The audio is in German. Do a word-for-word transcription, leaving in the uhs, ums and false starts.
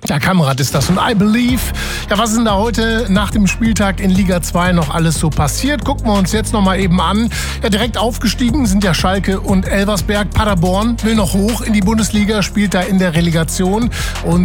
Ja, Kamrat ist das und I Believe. Ja, was ist denn da heute nach dem Spieltag in Liga zwei noch alles so passiert? Gucken wir uns jetzt noch mal eben an. Ja, direkt aufgestiegen sind ja Schalke und Elversberg. Paderborn will noch hoch in die Bundesliga, spielt da in der Relegation. Und